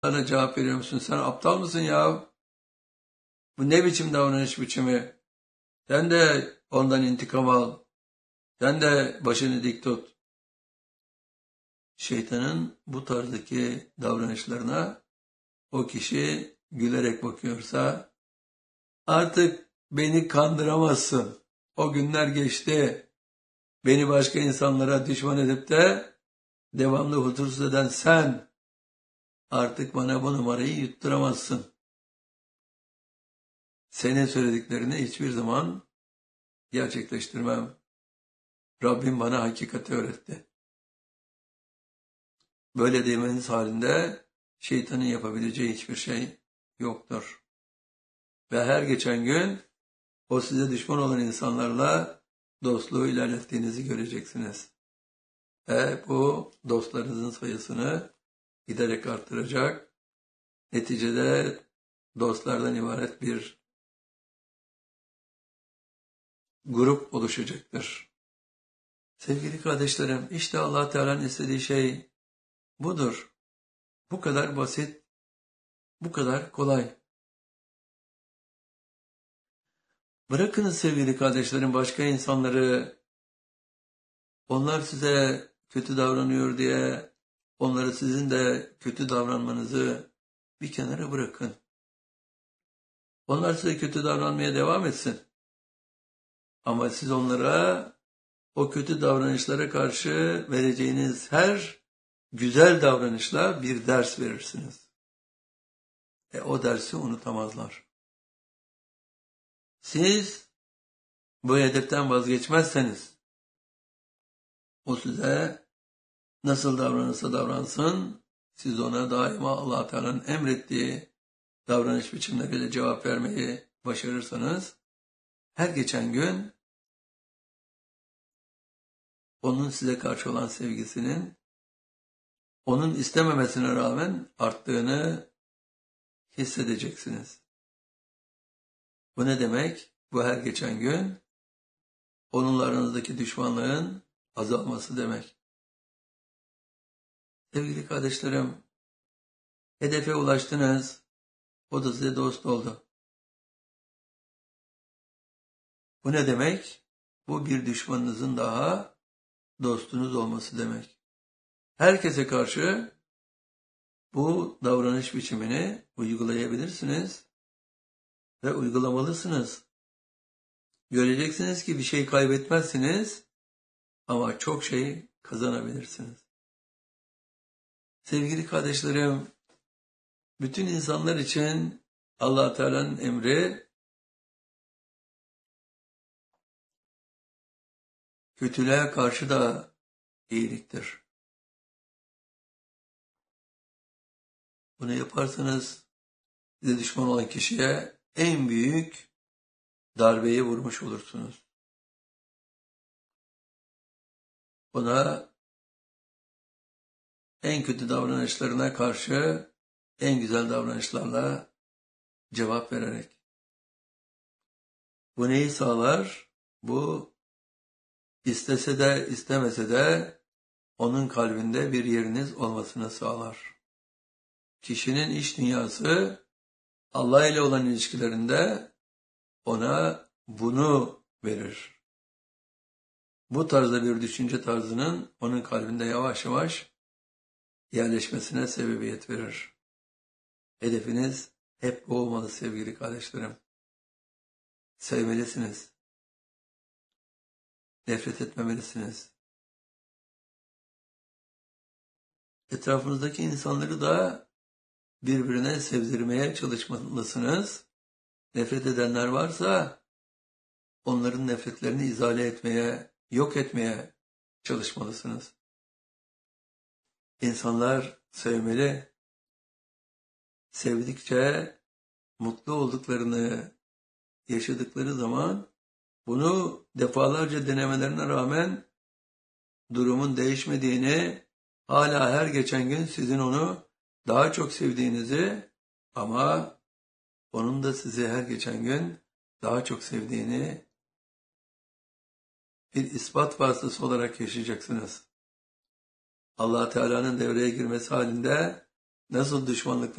Bana cevap veriyor musun? Sen aptal mısın ya? Bu ne biçim davranış biçimi? Sen de ondan intikam al. Sen de başını dik tut. Şeytanın bu tarzdaki davranışlarına o kişi gülerek bakıyorsa artık beni kandıramazsın. O günler geçti. Beni başka insanlara düşman edip de devamlı huzursuz eden sen artık bana bu numarayı yutturamazsın. Senin söylediklerini hiçbir zaman gerçekleştirmem. Rabbim bana hakikati öğretti. Böyle demeniz halinde şeytanın yapabileceği hiçbir şey yoktur. Ve her geçen gün o size düşman olan insanlarla dostluğu ilerlettiğinizi göreceksiniz. Ve bu dostlarınızın sayısını giderek arttıracak. Neticede dostlardan ibaret bir grup oluşacaktır. Sevgili kardeşlerim, işte Allah Teala'nın istediği şey budur. Bu kadar basit, bu kadar kolay. Bırakınız sevgili kardeşlerim başka insanları, onlar size kötü davranıyor diye onları sizin de kötü davranmanızı bir kenara bırakın. Onlar size kötü davranmaya devam etsin. Ama siz onlara o kötü davranışlara karşı vereceğiniz her güzel davranışla bir ders verirsiniz. O dersi unutamazlar. Siz bu hedeften vazgeçmezseniz o size nasıl davranırsa davransın, siz ona daima Allah Teala'nın emrettiği davranış biçimleriyle cevap vermeyi başarırsanız, her geçen gün onun size karşı olan sevgisinin, onun istememesine rağmen arttığını hissedeceksiniz. Bu ne demek? Bu her geçen gün onunla aranızdaki düşmanlığın azalması demek. Sevgili kardeşlerim, hedefe ulaştınız, o da size dost oldu. Bu ne demek? Bu bir düşmanınızın daha dostunuz olması demek. Herkese karşı bu davranış biçimini uygulayabilirsiniz ve uygulamalısınız. Göreceksiniz ki bir şey kaybetmezsiniz ama çok şey kazanabilirsiniz. Sevgili kardeşlerim, bütün insanlar için Allah Teala'nın emri kötülüğe karşı da iyiliktir. Bunu yaparsanız size düşman olan kişiye en büyük darbeyi vurmuş olursunuz. Ona en kötü davranışlarına karşı en güzel davranışlarla cevap vererek. Bu neyi sağlar? Bu istese de istemese de onun kalbinde bir yeriniz olmasını sağlar. Kişinin iç dünyası Allah ile olan ilişkilerinde ona bunu verir. Bu tarzda bir düşünce tarzının onun kalbinde yavaş yavaş yerleşmesine sebebiyet verir. Hedefiniz hep bu olmalı sevgili kardeşlerim. Sevmelisiniz. Nefret etmemelisiniz. Etrafınızdaki insanları da birbirine sevdirmeye çalışmalısınız. Nefret edenler varsa onların nefretlerini izale etmeye, yok etmeye çalışmalısınız. İnsanlar sevmeli. Sevdikçe mutlu olduklarını yaşadıkları zaman bunu defalarca denemelerine rağmen durumun değişmediğini, hala her geçen gün sizin onu daha çok sevdiğinizi ama onun da sizi her geçen gün daha çok sevdiğini bir ispat vasıtası olarak yaşayacaksınız. Allah Teala'nın devreye girmesi halinde nasıl düşmanlık